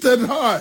lifted high.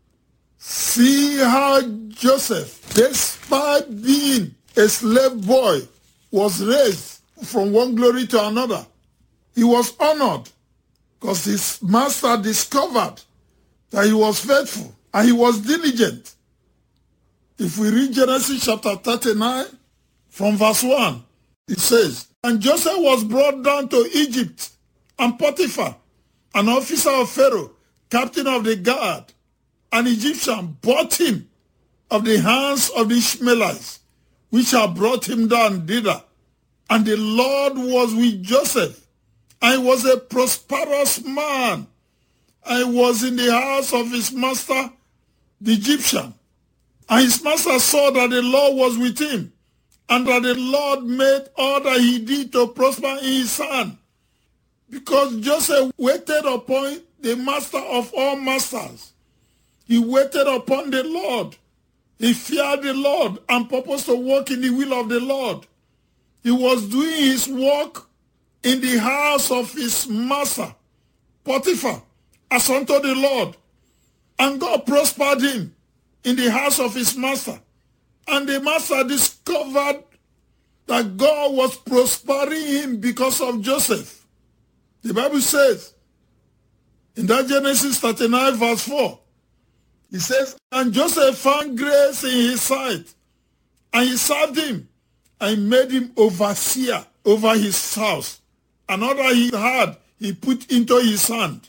See how Joseph, despite being a slave boy, was raised from one glory to another. He was honored because his master discovered that he was faithful and he was diligent. If we read Genesis chapter 39 from verse 1, it says, "And Joseph was brought down to Egypt, and Potiphar, an officer of Pharaoh, captain of the guard, an Egyptian, bought him of the hands of the Ishmaelites, which had brought him down thither. And the Lord was with Joseph, and he was a prosperous man, and he was in the house of his master, the Egyptian. And his master saw that the Lord was with him, and that the Lord made all that he did to prosper in his hand. Because Joseph waited upon the master of all masters. He waited upon the Lord. He feared the Lord and purposed to walk in the will of the Lord. He was doing his work in the house of his master, Potiphar, as unto the Lord. And God prospered him in the house of his master. And the master discovered that God was prospering him because of Joseph. The Bible says, in that Genesis 39 verse 4, it says, "And Joseph found grace in his sight, and he served him, and made him overseer over his house. And all that he had, he put into his hand."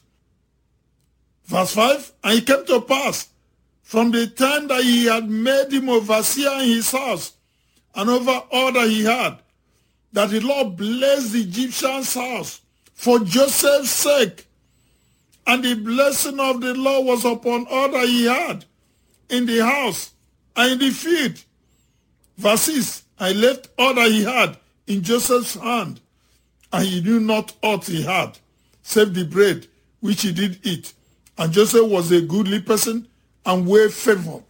Verse 5, "And it came to pass, from the time that he had made him overseer in his house, and over all that he had, that the Lord blessed the Egyptian's house for Joseph's sake. And the blessing of the Lord was upon all that he had in the house and in the field." Verse 6, "I left all that he had in Joseph's hand, and he knew not aught he had, save the bread which he did eat. And Joseph was a goodly person and well favored.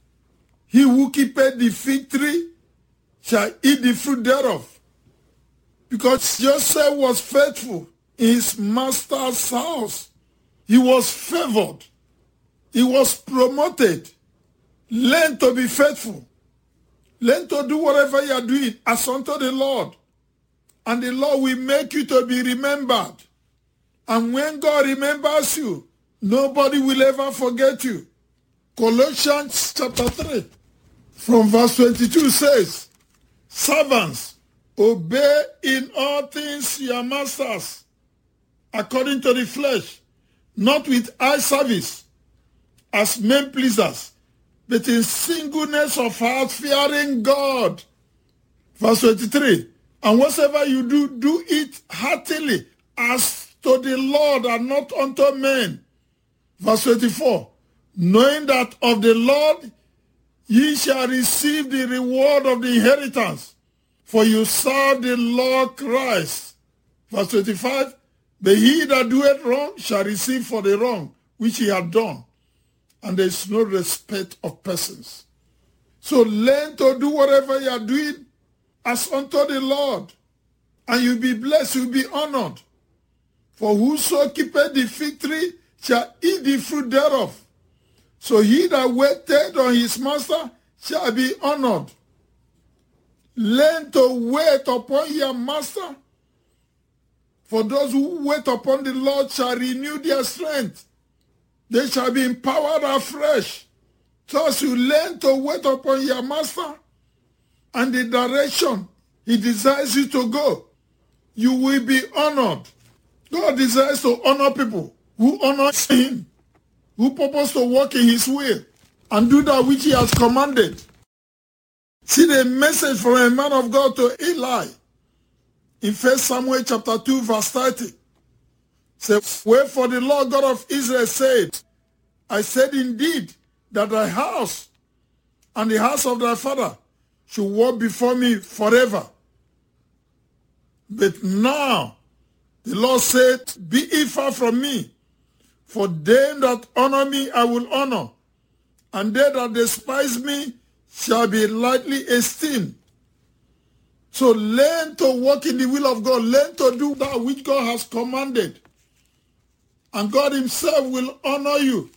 He who keepeth the fig tree shall eat the fruit thereof." Because Joseph was faithful in his master's house. He was favored. He was promoted. Learn to be faithful. Learn to do whatever you are doing as unto the Lord. And the Lord will make you to be remembered. And when God remembers you, nobody will ever forget you. Colossians chapter 3 from verse 22 says, "Servants, obey in all things your masters, according to the flesh, not with eye service, as men pleasers, but in singleness of heart, fearing God." Verse 23, "And whatsoever you do, do it heartily, as to the Lord and not unto men." Verse 24, "Knowing that of the Lord ye shall receive the reward of the inheritance, for you serve the Lord Christ." Verse 25, "But he that doeth wrong shall receive for the wrong which he hath done, and there is no respect of persons." So learn to do whatever you are doing as unto the Lord, and you'll be blessed, you'll be honored. "For whoso keepeth the fig tree shall eat the fruit thereof. So he that waited on his master shall be honored." Learn to wait upon your master. "For those who wait upon the Lord shall renew their strength. They shall be empowered afresh." Thus you learn to wait upon your master and the direction he desires you to go. You will be honored. God desires to honor people who honor him, who purpose to walk in his will and do that which he has commanded. See the message from a man of God to Eli in 1 Samuel chapter 2 verse 30. Say, "Wherefore the Lord God of Israel said, I said indeed that thy house and the house of thy father should walk before me forever. But now the Lord said, Be ye far from me, for them that honor me I will honor, and they that despise me shall be lightly esteemed." So learn to walk in the will of God. Learn to do that which God has commanded. And God himself will honor you.